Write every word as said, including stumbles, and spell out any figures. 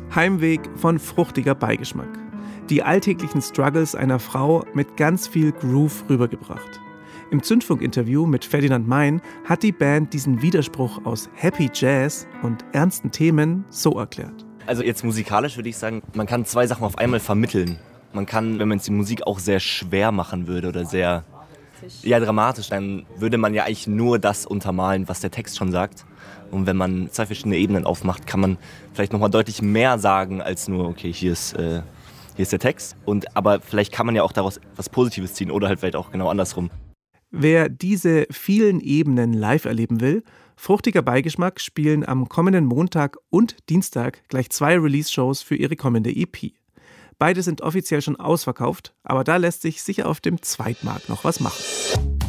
Heimweg von fruchtiger Beigeschmack. Die alltäglichen Struggles einer Frau mit ganz viel Groove rübergebracht. Im Zündfunk-Interview mit Ferdinand Mein hat die Band diesen Widerspruch aus Happy Jazz und ernsten Themen so erklärt. Also jetzt musikalisch würde ich sagen, man kann zwei Sachen auf einmal vermitteln. Man kann, wenn man jetzt die Musik auch sehr schwer machen würde oder sehr ja, dramatisch, dann würde man ja eigentlich nur das untermalen, was der Text schon sagt. Und wenn man zwei verschiedene Ebenen aufmacht, kann man vielleicht nochmal deutlich mehr sagen, als nur, okay, hier ist, äh, hier ist der Text. Und, aber vielleicht kann man ja auch daraus was Positives ziehen oder halt vielleicht auch genau andersrum. Wer diese vielen Ebenen live erleben will, Fruchtiger Beigeschmack spielen am kommenden Montag und Dienstag gleich zwei Release-Shows für ihre kommende E P. Beide sind offiziell schon ausverkauft, aber da lässt sich sicher auf dem Zweitmarkt noch was machen.